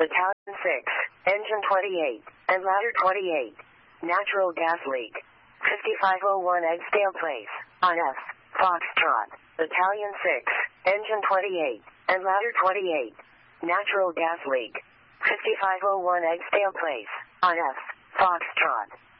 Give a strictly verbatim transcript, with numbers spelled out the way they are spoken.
Battalion six, Engine twenty-eight, and Ladder twenty-eight. Natural gas leak. fifty-five oh one Edgedale Place, on F, Foxtrot. Battalion six, Engine twenty-eight, and Ladder twenty-eight. Natural gas leak. fifty-five oh one Edgedale Place, on F, Foxtrot.